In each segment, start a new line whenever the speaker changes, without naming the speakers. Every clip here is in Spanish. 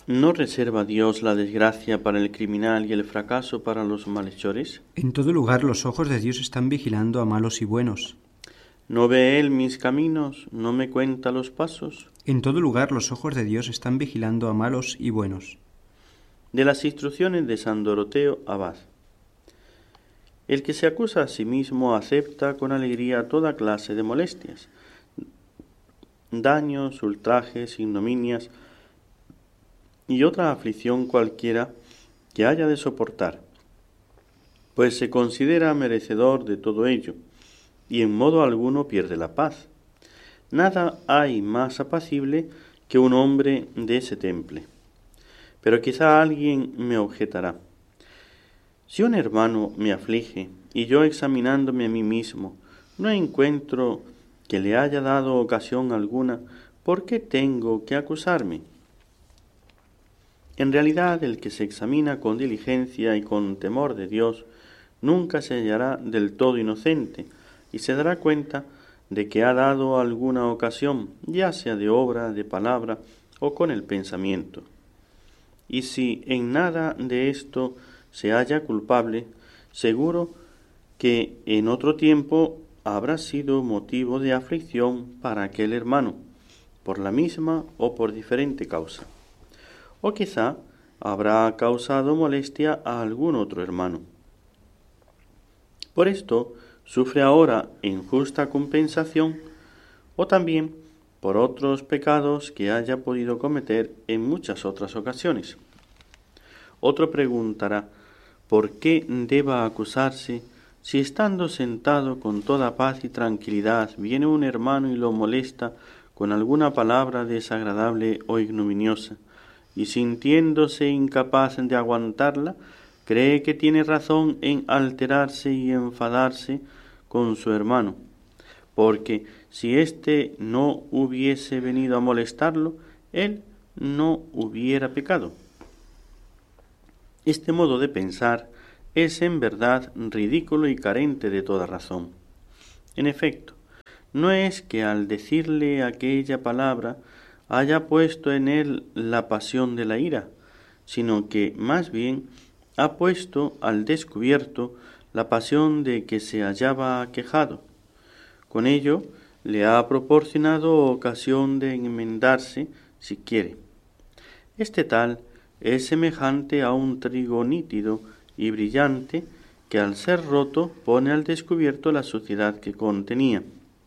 ¿No reserva Dios la desgracia para el criminal y el fracaso para los malhechores?
En todo lugar los ojos de Dios están vigilando a malos y buenos.
¿No ve Él mis caminos? ¿No me cuenta los pasos?
En todo lugar los ojos de Dios están vigilando a malos y buenos.
De las instrucciones de San Doroteo Abad. El que se acusa a sí mismo acepta con alegría toda clase de molestias, daños, ultrajes, ignominias y otra aflicción cualquiera que haya de soportar, pues se considera merecedor de todo ello, y en modo alguno pierde la paz. Nada hay más apacible que un hombre de ese temple. Pero quizá alguien me objetará: si un hermano me aflige, y yo examinándome a mí mismo, no encuentro que le haya dado ocasión alguna, ¿por qué tengo que acusarme? En realidad, el que se examina con diligencia y con temor de Dios nunca se hallará del todo inocente, y se dará cuenta de que ha dado alguna ocasión, ya sea de obra, de palabra o con el pensamiento. Y si en nada de esto se halla culpable, seguro que en otro tiempo habrá sido motivo de aflicción para aquel hermano, por la misma o por diferente causa. O quizá habrá causado molestia a algún otro hermano. Por esto sufre ahora injusta compensación, o también por otros pecados que haya podido cometer en muchas otras ocasiones. Otro preguntará por qué deba acusarse si estando sentado con toda paz y tranquilidad viene un hermano y lo molesta con alguna palabra desagradable o ignominiosa, y sintiéndose incapaz de aguantarla, cree que tiene razón en alterarse y enfadarse con su hermano, porque si éste no hubiese venido a molestarlo, él no hubiera pecado. Este modo de pensar es en verdad ridículo y carente de toda razón. En efecto, no es que al decirle aquella palabra haya puesto en él la pasión de la ira, sino que más bien ha puesto al descubierto la pasión de que se hallaba aquejado. Con ello le ha proporcionado ocasión de enmendarse si quiere. Este tal es semejante a un trigo nítido y brillante que al ser roto pone al descubierto la suciedad que contenía.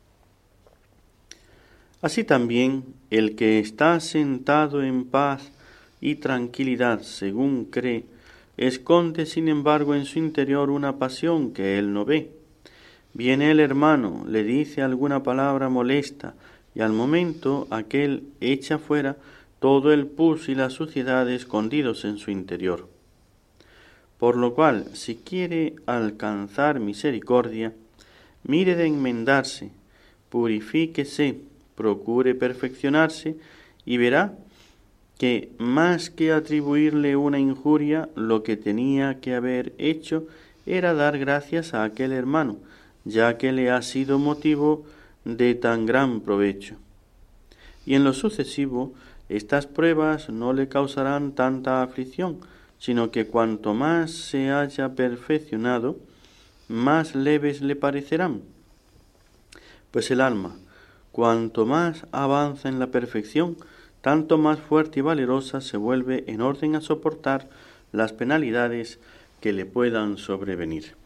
Así también el que está sentado en paz y tranquilidad según cree, esconde sin embargo en su interior una pasión que él no ve. Viene el hermano, le dice alguna palabra molesta, y al momento aquel echa fuera todo el pus y la suciedad escondidos en su interior. Por lo cual, si quiere alcanzar misericordia, mire de enmendarse, purifíquese, procure perfeccionarse, y verá que más que atribuirle una injuria, lo que tenía que haber hecho era dar gracias a aquel hermano, ya que le ha sido motivo de tan gran provecho. Y en lo sucesivo, estas pruebas no le causarán tanta aflicción, sino que cuanto más se haya perfeccionado, más leves le parecerán. Pues el alma, cuanto más avanza en la perfección, tanto más fuerte y valerosa se vuelve en orden a soportar las penalidades que le puedan sobrevenir.